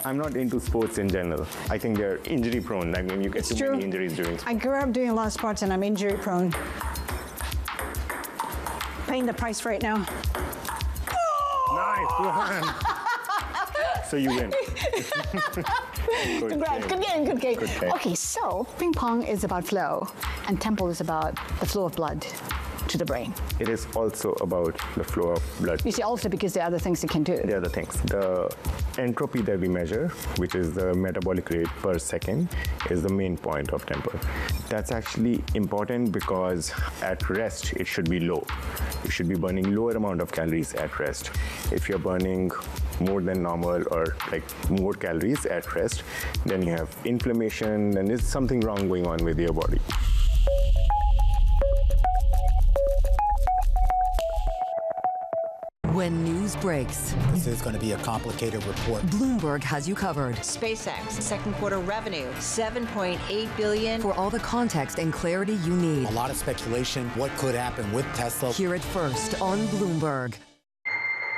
I'm not into sports in general. I think they're injury prone. I mean, you get It's too true. many injuries during I grew up doing a lot of sports and I'm injury prone. Paying the price right now. Nice one. So you win. Good Congrats, game. good game. Good game. Okay, so ping pong is about flow and tempo is about the flow of blood to the brain. It is also about the flow of blood. You see, also because there are other things you can do. The other things. The entropy that we measure, which is the metabolic rate per second, is the main point of tempo. That's actually important because at rest, it should be low. You should be burning lower amount of calories at rest. If you're burning more than normal or like more calories at rest, then you have inflammation and there's something wrong going on with your body. When news breaks, This is going to be a complicated report. Bloomberg has you covered. SpaceX second quarter revenue, $7.8 billion. For all the context and clarity you need, A lot of speculation, what could happen with Tesla. hear it first on Bloomberg.